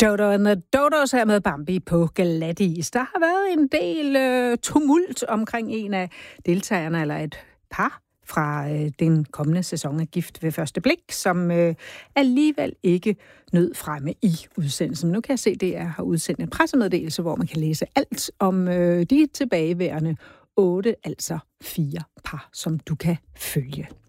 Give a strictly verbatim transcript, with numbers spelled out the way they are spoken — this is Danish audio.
Dodo and the Dodos her med Bambi på glatis. Der har været en del øh, tumult omkring en af deltagerne, eller et par fra øh, den kommende sæson af Gift ved første blik, som øh, alligevel ikke nød fremme i udsendelsen. Nu kan jeg se, at D R har udsendt en pressemeddelelse, hvor man kan læse alt om øh, de tilbageværende otte, altså fire par, som du kan følge.